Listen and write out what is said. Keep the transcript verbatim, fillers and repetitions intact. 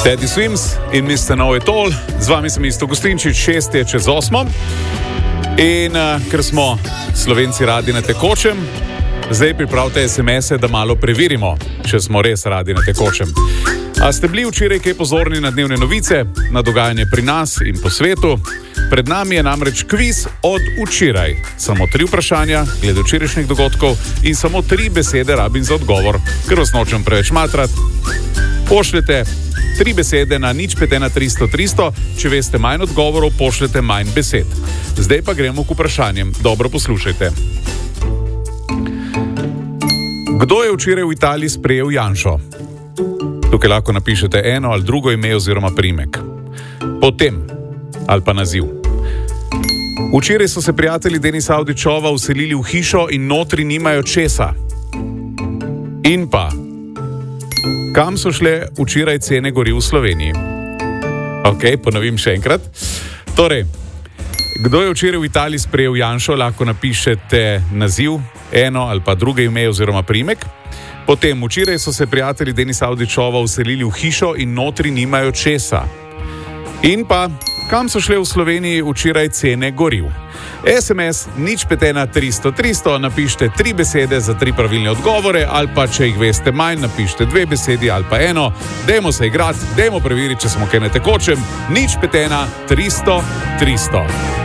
Teddy Swims in mister Know It All, z vami sem Isto Gostinčič, šest je čez osmo. In uh, ker smo Slovenci radi na tekočem, zdaj pripravite es em ese, da malo preverimo, če smo res radi na tekočem. A ste bili včeraj kaj pozorni na dnevne novice, na dogajanje pri nas in po svetu? Pred nami je namreč kviz od včeraj. Samo tri vprašanja glede včerajšnjih dogodkov in samo tri besede rabim za odgovor, ker vas nočem preveč matrati. Pošljete tri besede na nič pet ena tristo tristo, če veste manj odgovorov, pošljete manj besed. Zdaj pa gremo k vprašanjem. Dobro poslušajte. Kdo je včeraj v Italiji sprejel Janšo? Tukaj lahko napišete eno ali drugo ime oziroma priimek. Potem ali pa naziv. Včeraj so se prijatelji Denisa Avdićova vselili v hišo in notri nimajo česa. In pa, kam so šle včeraj cene goriv v Sloveniji? Ok, ponovim še enkrat. Torej, kdo je včeraj v Italiji sprejel Janšo, lahko napišete naziv, eno ali pa druge ime oziroma priimek. Potem, včeraj so se prijatelji Denisa Avdićova vselili v hišo in notri nimajo česa. In pa, kam so šle v Sloveniji včeraj cene goriv? es em es nič pet ena tristo tristo, napišite tri besede za tri pravilne odgovore, ali pa če jih veste manj, napišite dve besedi ali pa eno. Dajmo se igrati, dajmo preveriti, če smo kaj na tekočem. nič pet ena tristo tristo.